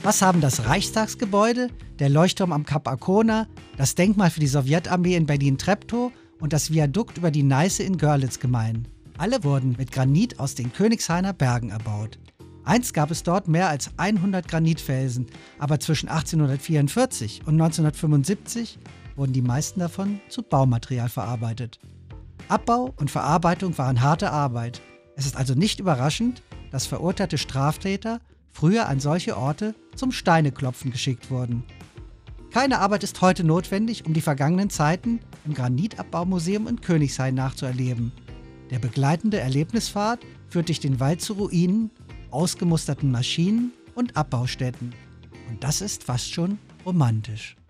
Was haben das Reichstagsgebäude, der Leuchtturm am Kap Arkona, das Denkmal für die Sowjetarmee in Berlin-Treptow und das Viadukt über die Neiße in Görlitz gemein? Alle wurden mit Granit aus den Königshainer Bergen erbaut. Einst gab es dort mehr als 100 Granitfelsen, aber zwischen 1844 und 1975 wurden die meisten davon zu Baumaterial verarbeitet. Abbau und Verarbeitung waren harte Arbeit. Es ist also nicht überraschend, dass verurteilte Straftäter früher an solche Orte zum Steineklopfen geschickt wurden. Keine Arbeit ist heute notwendig, um die vergangenen Zeiten im Granitabbau-Museum in Königshain nachzuerleben. Der begleitende Erlebnispfad führt durch den Wald zu Ruinen, ausgemusterten Maschinen und Abbaustätten. Und das ist fast schon romantisch.